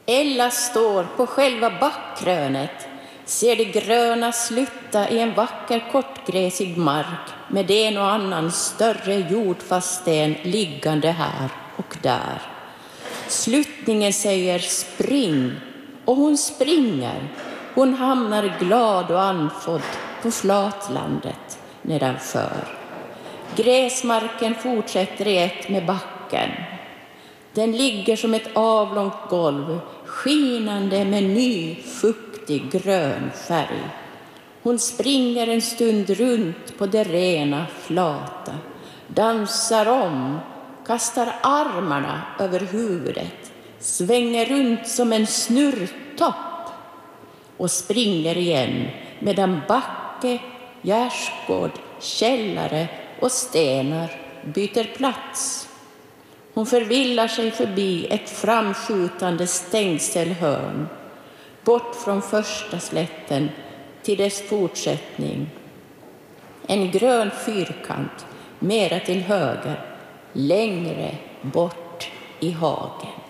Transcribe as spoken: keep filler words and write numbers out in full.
Ella står på själva backkrönet, ser det gröna slutta i en vacker kortgräsig mark med en och annan större jordfast sten liggande här och där. Sluttningen säger spring, och hon springer. Hon hamnar glad och andfådd på flatlandet nedanför. Gräsmarken fortsätter i ett med backen. Den ligger som ett avlångt golv, skinande med ny, fuktig grön färg. Hon springer en stund runt på det rena, flata, dansar om, kastar armarna över huvudet, svänger runt som en snurrtopp och springer igen medan backe, gärdsgård, källare och stenar byter plats. Hon förvillar sig förbi ett framskjutande stängselhörn, bort från första slätten till dess fortsättning. En grön fyrkant, mera till höger, längre bort i hagen.